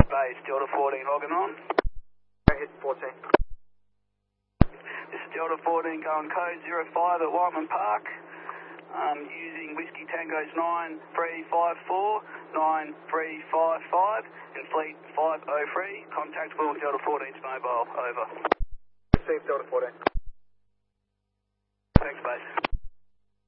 Base, Delta 14 logging on. Hit 14. This is Delta 14 going code 05 at Whiteman Park. Using Whiskey Tango's 9354, 9355 and Fleet 503. Contact Will Delta 14's mobile, over. Received Delta 14. Thanks, base.